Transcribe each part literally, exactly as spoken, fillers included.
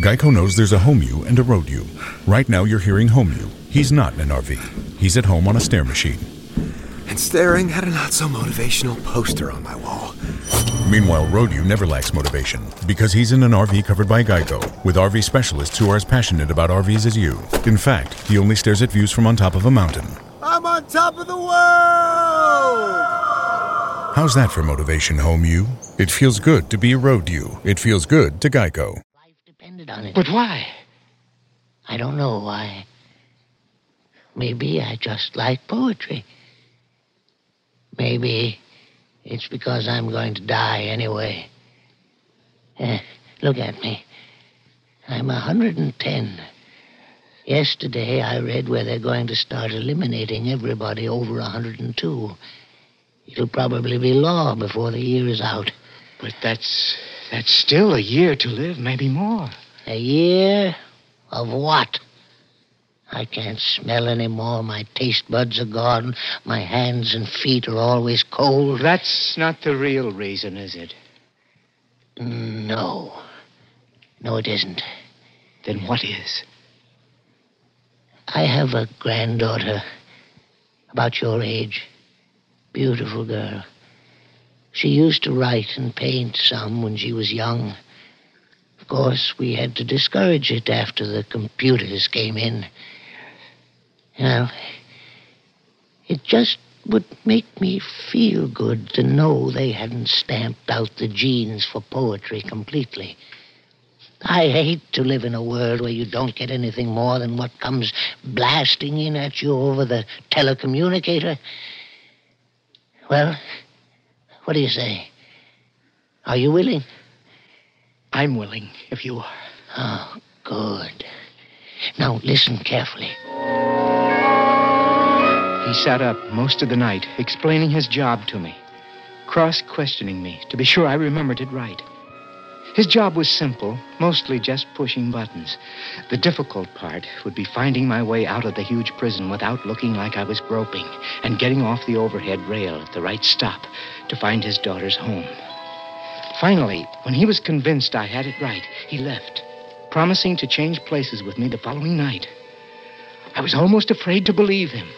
Geico knows there's a home you and a road you. Right now you're hearing home you. He's not in an R V. He's at home on a stair machine. And staring at a not-so-motivational poster on my wall. Meanwhile, road you never lacks motivation because he's in an R V covered by Geico with R V specialists who are as passionate about R Vs as you. In fact, he only stares at views from on top of a mountain. I'm on top of the world! How's that for motivation, home you? It feels good to be a road you. It feels good to Geico. Life depended on it. But why? I don't know why. Maybe I just like poetry. Maybe it's because I'm going to die anyway. Eh, look at me. I'm one hundred ten. Yesterday I read where they're going to start eliminating everybody over one hundred two. It'll probably be law before the year is out. But that's that's still a year to live, maybe more. A year of what? I can't smell anymore. My taste buds are gone. My hands and feet are always cold. That's not the real reason, is it? No. No, it isn't. Then what is? I have a granddaughter about your age. Beautiful girl. She used to write and paint some when she was young. Of course, we had to discourage it after the computers came in. You know, it just would make me feel good to know they hadn't stamped out the genes for poetry completely. I hate to live in a world where you don't get anything more than what comes blasting in at you over the telecommunicator. Well, what do you say? Are you willing? I'm willing, if you are. Oh, good. Now, listen carefully. He sat up most of the night, explaining his job to me, cross-questioning me to be sure I remembered it right. His job was simple, mostly just pushing buttons. The difficult part would be finding my way out of the huge prison without looking like I was groping and getting off the overhead rail at the right stop to find his daughter's home. Finally, when he was convinced I had it right, he left, promising to change places with me the following night. I was almost afraid to believe him.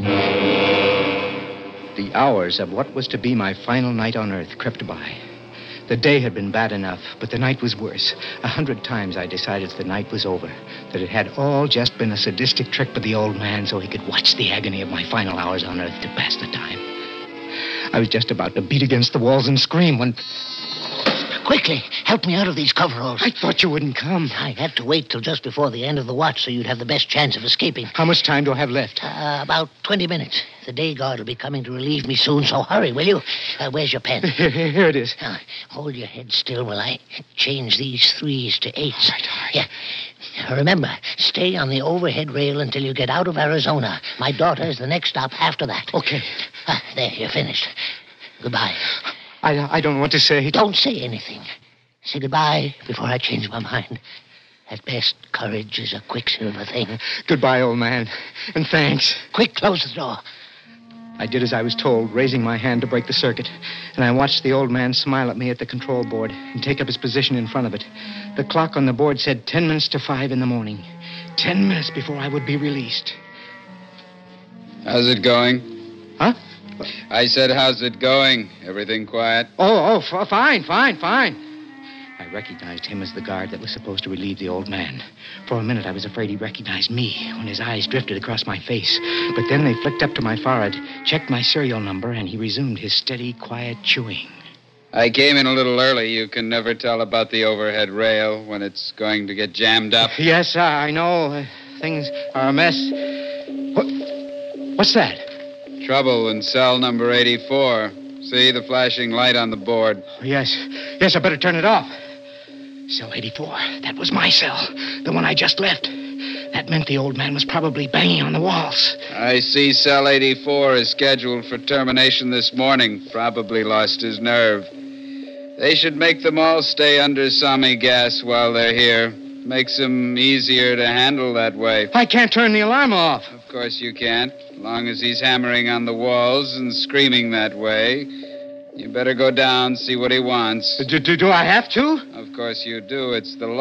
The hours of what was to be my final night on Earth crept by. The day had been bad enough, but the night was worse. A hundred times I decided the night was over, that it had all just been a sadistic trick by the old man so he could watch the agony of my final hours on Earth to pass the time. I was just about to beat against the walls and scream when... Quickly, help me out of these coveralls. I thought you wouldn't come. I had to wait till just before the end of the watch so you'd have the best chance of escaping. How much time do I have left? Uh, about twenty minutes. The day guard will be coming to relieve me soon, so hurry, will you? Uh, where's your pen? Here, here, here it is. Uh, hold your head still while I change these threes to eights. All right, all right. Yeah. Remember, stay on the overhead rail until you get out of Arizona. My daughter is the next stop after that. Okay. Uh, there, you're finished. Goodbye. I, I don't want to say... Don't say anything. Say goodbye before I change my mind. At best, courage is a quicksilver thing. Goodbye, old man. And thanks. Quick, close the door. I did as I was told, raising my hand to break the circuit. And I watched the old man smile at me at the control board and take up his position in front of it. The clock on the board said ten minutes to five in the morning. Ten minutes before I would be released. How's it going? Huh? I said, how's it going? Everything quiet? Oh, oh, f- fine, fine, fine. I recognized him as the guard that was supposed to relieve the old man. For a minute, I was afraid he recognized me when his eyes drifted across my face. But then they flicked up to my forehead, checked my serial number, and he resumed his steady, quiet chewing. I came in a little early. You can never tell about the overhead rail when it's going to get jammed up. Yes, uh, I know. Uh, things are a mess. What? What's that? Trouble in cell number eighty-four. See the flashing light on the board? Yes. Yes, I better turn it off. Cell eighty-four. That was my cell. The one I just left. That meant the old man was probably banging on the walls. I see cell eighty-four is scheduled for termination this morning. Probably lost his nerve. They should make them all stay under Sami gas while they're here. Makes them easier to handle that way. I can't turn the alarm off. Of course you can't. As long as he's hammering on the walls and screaming that way. You better go down, see what he wants. Do, do, do I have to? Of course you do. It's the law.